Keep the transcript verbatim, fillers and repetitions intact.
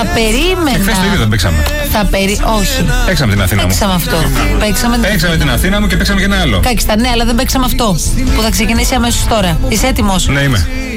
Θα περίμενα. Χθες το ίδιο δεν παίξαμε. Θα περί... Όχι. Παίξαμε την Αθήνα μου. Παίξαμε αυτό. Παίξαμε, παίξαμε την Αθήνα μου και παίξαμε και ένα άλλο. Κάκιστα, ναι, αλλά δεν παίξαμε αυτό. Που θα ξεκινήσει αμέσως τώρα. Είσαι έτοιμος? Ναι, είμαι.